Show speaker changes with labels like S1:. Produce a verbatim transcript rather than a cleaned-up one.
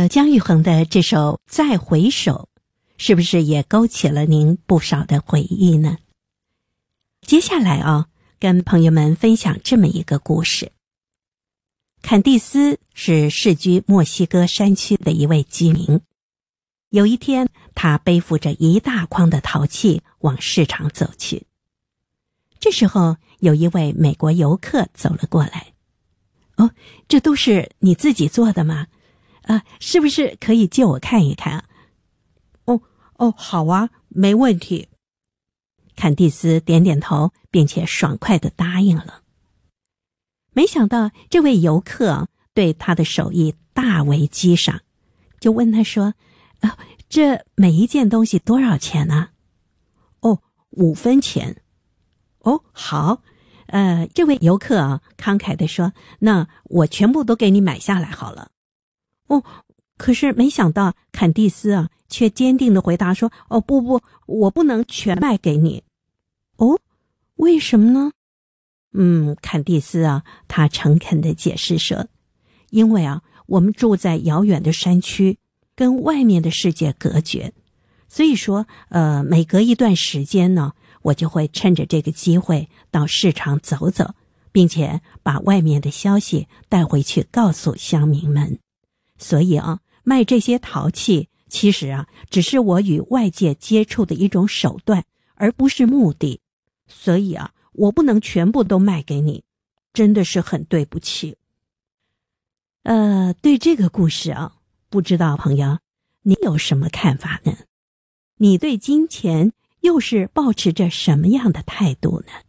S1: 呃，姜育恒的这首《再回首》是不是也勾起了您不少的回忆呢？接下来啊，跟朋友们分享这么一个故事。坎蒂斯是世居墨西哥山区的一位居民。有一天，他背负着一大筐的陶器往市场走去。这时候，有一位美国游客走了过来。哦，这都是你自己做的吗？啊，是不是可以借我看一看啊？哦哦，好啊，没问题。坎蒂斯点点头，并且爽快地答应了。没想到这位游客对他的手艺大为激赏，就问他说：“啊，这每一件东西多少钱呢？”哦，五分钱。哦，好。呃，这位游客啊，慷慨地说：“那我全部都给你买下来好了。”哦，可是没想到坎蒂斯啊，却坚定地回答说：“哦，不不，我不能全卖给你。”哦，为什么呢？嗯，坎蒂斯啊，他诚恳地解释说：“因为啊，我们住在遥远的山区，跟外面的世界隔绝，所以说，呃，每隔一段时间呢，我就会趁着这个机会到市场走走，并且把外面的消息带回去告诉乡民们。所以啊，卖这些陶器，其实啊，只是我与外界接触的一种手段，而不是目的。所以啊，我不能全部都卖给你，真的是很对不起。”呃，对这个故事啊，不知道朋友，你有什么看法呢？你对金钱又是抱持着什么样的态度呢？